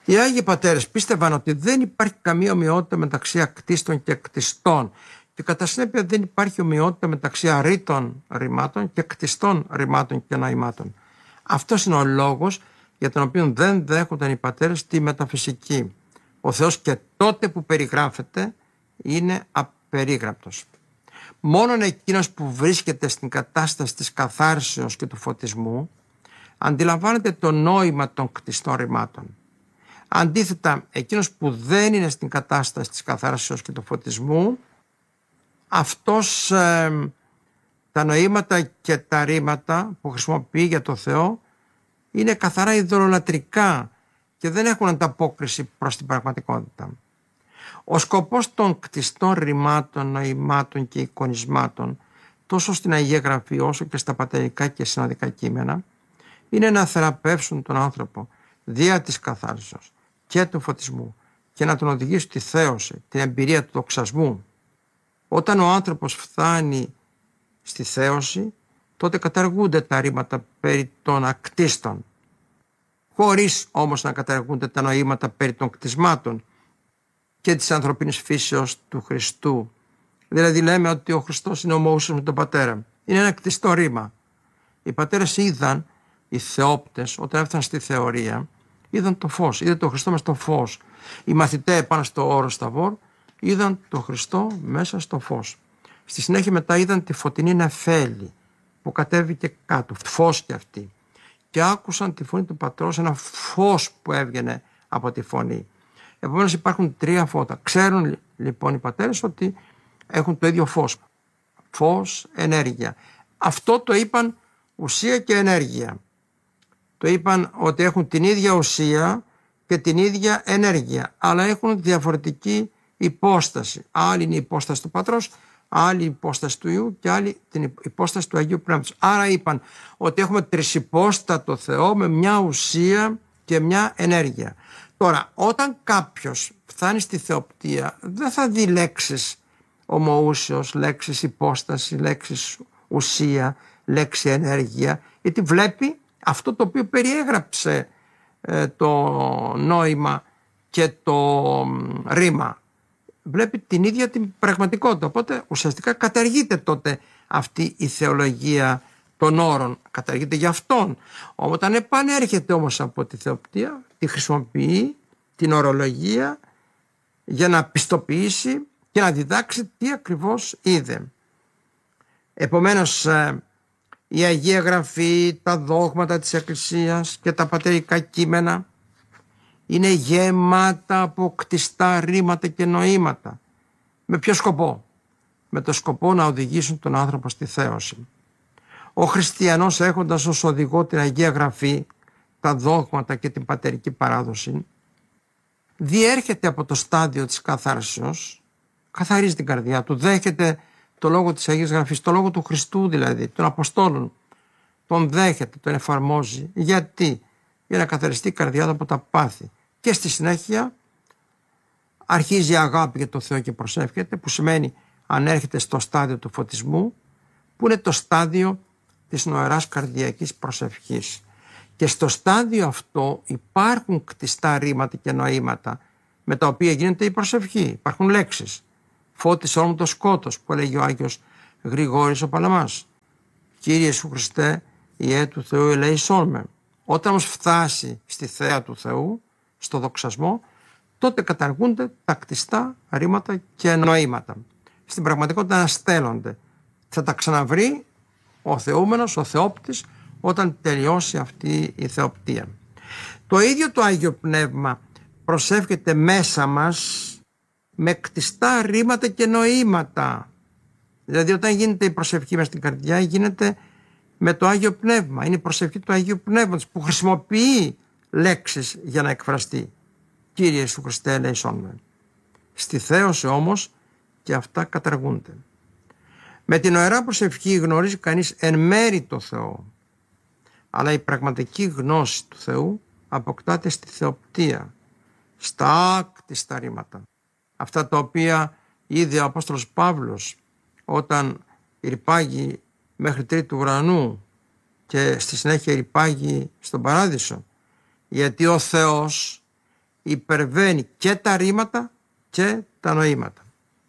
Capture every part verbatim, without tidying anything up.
Οι Άγιοι Πατέρες πίστευαν ότι δεν υπάρχει καμία ομοιότητα μεταξύ ακτίστων και κτιστών και κατά συνέπεια δεν υπάρχει ομοιότητα μεταξύ αρρήτων ρημάτων και κτιστών ρημάτων και νοημάτων. Αυτός είναι ο λόγος για τον οποίο δεν δέχονταν οι πατέρες τη μεταφυσική. Ο Θεός και τότε που περιγράφεται είναι απερίγραπτος. Μόνον εκείνος που βρίσκεται στην κατάσταση της καθάρσεως και του φωτισμού αντιλαμβάνεται το νόημα των κτιστών ρημάτων. Αντίθετα, εκείνος που δεν είναι στην κατάσταση της καθάρσεως και του φωτισμού, αυτός ε, τα νοήματα και τα ρήματα που χρησιμοποιεί για το Θεό είναι καθαρά ειδωλολατρικά και δεν έχουν ανταπόκριση προς την πραγματικότητα. Ο σκοπός των κτιστών ρημάτων, νοημάτων και εικονισμάτων, τόσο στην Αγία Γραφή όσο και στα πατερικά και συνοδικά κείμενα, είναι να θεραπεύσουν τον άνθρωπο δια της καθάρσεως και του φωτισμού και να τον οδηγήσουν στη θέωση, την εμπειρία του δοξασμού. Όταν ο άνθρωπος φτάνει στη θέωση, τότε καταργούνται τα ρήματα περί των ακτίστων, χωρίς όμως να καταργούνται τα νοήματα περί των κτισμάτων και της ανθρωπίνης φύσεως του Χριστού. Δηλαδή λέμε ότι ο Χριστός είναι ομοούσιος με τον Πατέρα. Είναι ένα κτιστό ρήμα. Οι πατέρες είδαν, οι θεόπτες, όταν έφταναν στη θεωρία, είδαν το φως, είδαν τον Χριστό μέσα στο φως. Οι μαθητές πάνω στο όρος Σταβόρ είδαν τον Χριστό μέσα στο φως. Στη συνέχεια μετά είδαν τη φωτεινή νεφέλη που κατέβηκε κάτω, φως και αυτή. Και άκουσαν τη φωνή του Πατρός, ένα φως που έβγαινε από τη φωνή. Επομένως υπάρχουν τρία φώτα. Ξέρουν λοιπόν οι πατέρες ότι έχουν το ίδιο φως. Φως, ενέργεια. Αυτό το είπαν ουσία και ενέργεια. Το είπαν ότι έχουν την ίδια ουσία και την ίδια ενέργεια, αλλά έχουν διαφορετική υπόσταση. Άλλη είναι η υπόσταση του Πατρός, άλλη η υπόσταση του Υιού και άλλη την υπόσταση του Αγίου Πνεύματος. Άρα είπαν ότι έχουμε τρισυπόστατο Θεό με μια ουσία και μια ενέργεια. Τώρα, όταν κάποιος φτάνει στη θεοπτία, δεν θα δει λέξεις ομοούσιος, λέξεις υπόσταση, λέξεις ουσία, λέξη ενέργεια, γιατί βλέπει αυτό το οποίο περιέγραψε ε, το νόημα και το ρήμα. Βλέπει την ίδια την πραγματικότητα. Οπότε ουσιαστικά καταργείται τότε αυτή η θεολογία των όρων. Καταργείται για αυτόν. Όταν επανέρχεται όμως από τη θεοπτία, τη χρησιμοποιεί την ορολογία για να πιστοποιήσει και να διδάξει τι ακριβώς είδε. Επομένως, η Αγία Γραφή, τα δόγματα της Εκκλησίας και τα πατερικά κείμενα είναι γεμάτα από κτιστά ρήματα και νοήματα. Με ποιο σκοπό? Με το σκοπό να οδηγήσουν τον άνθρωπο στη θέωση. Ο χριστιανός, έχοντας ως οδηγό την Αγία Γραφή, τα δόγματα και την πατερική παράδοση, διέρχεται από το στάδιο της καθάρσεως, καθαρίζει την καρδιά του, δέχεται το λόγο της Αγίας Γραφής, το λόγο του Χριστού δηλαδή, των Αποστόλων, τον δέχεται, τον εφαρμόζει. Γιατί? Για να καθαριστεί η καρδιά του από τα πάθη. Και στη συνέχεια αρχίζει η αγάπη για το Θεό και προσεύχεται, που σημαίνει ανέρχεται στο στάδιο του φωτισμού, που είναι το στάδιο της νοεράς καρδιακής προσευχής. Και στο στάδιο αυτό υπάρχουν κτιστά ρήματα και νοήματα με τα οποία γίνεται η προσευχή. Υπάρχουν λέξεις. Φώτισε όλο το σκότος, που έλεγε ο Άγιος Γρηγόρης ο Παλαμάς. Κύριε Ιησού Χριστέ, Ιε του Θεού ελέησόν με. Όταν όμως φτάσει στη θέα του Θεού, στο δοξασμό, τότε καταργούνται τα κτιστά ρήματα και νοήματα. Στην πραγματικότητα αναστέλλονται. Θα τα ξαναβρει ο θεούμενος, ο θεόπτης, όταν τελειώσει αυτή η θεοπτία. Το ίδιο το Άγιο Πνεύμα προσεύχεται μέσα μας με κτιστά ρήματα και νοήματα. Δηλαδή όταν γίνεται η προσευχή μες στην καρδιά, γίνεται με το Άγιο Πνεύμα. Είναι η προσευχή του Αγίου Πνεύματος που χρησιμοποιεί λέξεις για να εκφραστεί. Κύριε Ιησού Χριστέ, ελέησόν με. Στη θέωση όμως και αυτά καταργούνται. Με την νοερά προσευχή γνωρίζει κανείς εν μέρη το Θεό, αλλά η πραγματική γνώση του Θεού αποκτάται στη θεοπτία, στα άκτιστα ρήματα. Αυτά τα οποία είδε ο Απόστολος Παύλος όταν irpάγει μέχρι τρίτου ουρανού και στη συνέχεια irpάγει στον Παράδεισο, γιατί ο Θεός υπερβαίνει και τα ρήματα και τα νοήματα.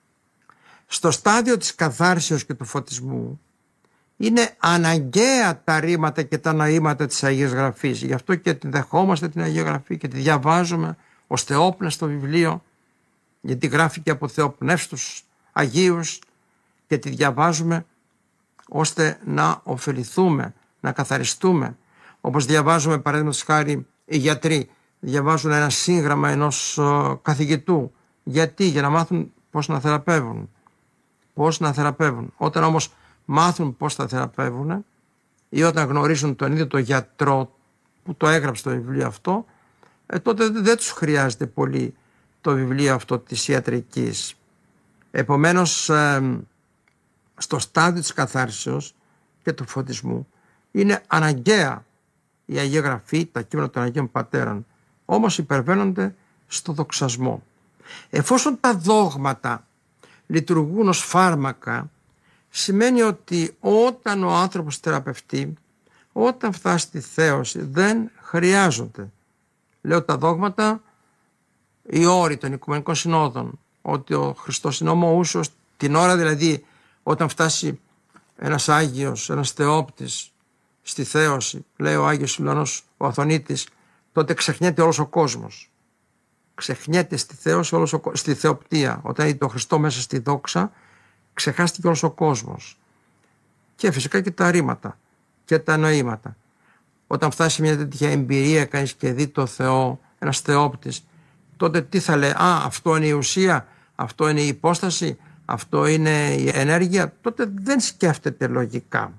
Στο στάδιο της καθάρσεως και του φωτισμού είναι αναγκαία τα ρήματα και τα νοήματα της Αγίας Γραφής. Γι' αυτό και την δεχόμαστε την Αγία Γραφή και τη διαβάζουμε ως θεόπνευστο βιβλίο, γιατί γράφει και από θεοπνεύστους Αγίους, και τη διαβάζουμε ώστε να ωφεληθούμε, να καθαριστούμε. Όπως διαβάζουμε, παραδείγματος χάρη, οι γιατροί διαβάζουν ένα σύγγραμμα ενός καθηγητού. Γιατί? Για να μάθουν πώς να θεραπεύουν. Πώς να θεραπεύουν. Όταν όμως μάθουν πώς θα θεραπεύουν ή όταν γνωρίζουν τον ίδιο τον γιατρό που το έγραψε το βιβλίο αυτό, ε, τότε δεν τους χρειάζεται πολύ το βιβλίο αυτό της ιατρικής. Επομένως, ε, στο στάδιο της καθάρσεως και του φωτισμού είναι αναγκαία η Αγία Γραφή, τα κείμενα των Αγίων Πατέρων, όμως υπερβαίνονται στο δοξασμό. Εφόσον τα δόγματα λειτουργούν ως φάρμακα, σημαίνει ότι όταν ο άνθρωπος θεραπευτεί, όταν φτάσει στη θέωση, δεν χρειάζονται, λέω, τα δόγματα, οι όροι των Οικουμενικών Συνόδων, ότι ο Χριστός είναι ομοούσιος, την ώρα δηλαδή όταν φτάσει ένας Άγιος, ένας θεόπτης στη θέωση, λέει ο Άγιος Σιλουανός ο Αθωνίτης, τότε ξεχνιέται όλος ο κόσμος. Ξεχνιέται στη θέωση, όλος ο, στη θεοπτία. Όταν είδε τον Χριστό μέσα στη δόξα, ξεχάστηκε όλος ο κόσμος. Και φυσικά και τα ρήματα και τα νοήματα. Όταν φτάσει μια τέτοια εμπειρία κανείς και δει το Θεό, ένας θεόπτης, τότε τι θα λέει? Α, αυτό είναι η ουσία, αυτό είναι η υπόσταση, αυτό είναι η ενέργεια. Τότε δεν σκέφτεται λογικά.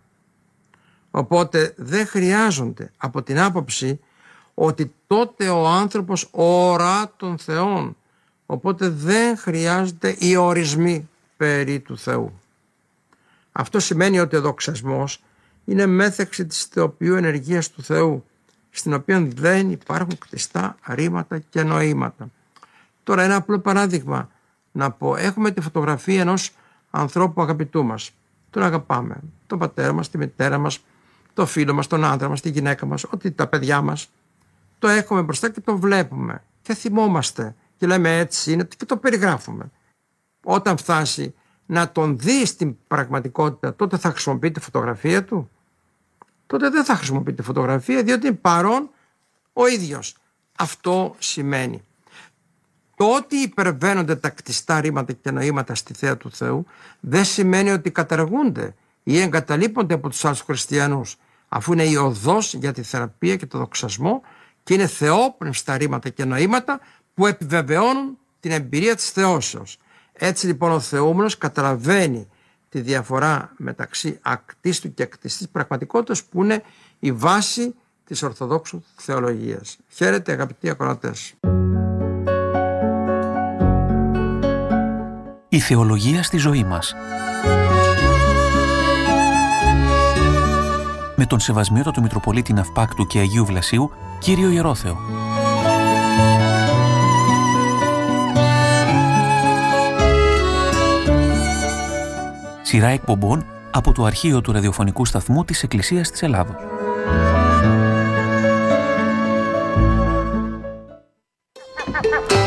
Οπότε δεν χρειάζονται, από την άποψη ότι τότε ο άνθρωπος ορά των Θεών. Οπότε δεν χρειάζονται οι ορισμοί περί του Θεού. Αυτό σημαίνει ότι ο δοξασμός είναι μέθεξη της θεοποιού ενεργείας του Θεού, στην οποία δεν υπάρχουν κτιστά ρήματα και νοήματα. Τώρα ένα απλό παράδειγμα να πω. Έχουμε τη φωτογραφία ενός ανθρώπου αγαπητού μας. Τον αγαπάμε. Τον πατέρα μας, τη μητέρα μας, το φίλο μας, τον άντρα μας, τη γυναίκα μας, ότι τα παιδιά μας. Το έχουμε μπροστά και το βλέπουμε και θυμόμαστε και λέμε έτσι είναι και το περιγράφουμε. Όταν φτάσει να τον δει στην πραγματικότητα, τότε θα χρησιμοποιεί τη φωτογραφία του? Τότε δεν θα χρησιμοποιεί τη φωτογραφία, διότι είναι παρόν ο ίδιος. Αυτό σημαίνει το ότι υπερβαίνονται τα κτιστά ρήματα και νοήματα στη θέα του Θεού δεν σημαίνει ότι καταργούνται ή εγκαταλείπονται από τους άλλους χριστιανούς, αφού είναι η οδός για τη θεραπεία και το δοξασμό και είναι θεόπνευστα ρήματα και νοήματα που επιβεβαιώνουν την εμπειρία της θεώσεως. Έτσι λοιπόν ο θεούμενος καταλαβαίνει τη διαφορά μεταξύ ακτίστου και ακτιστής πραγματικότητας, που είναι η βάση της Ορθοδόξου θεολογίας. Χαίρετε αγαπητοί ακροατές. Η θεολογία στη ζωή μας. Με τον Σεβασμιότατο Μητροπολίτη Ναυπάκτου και Αγίου Βλασίου, Κύριο Ιερόθεο. Σειρά εκπομπών από το αρχείο του ραδιοφωνικού σταθμού της Εκκλησίας της Ελλάδος.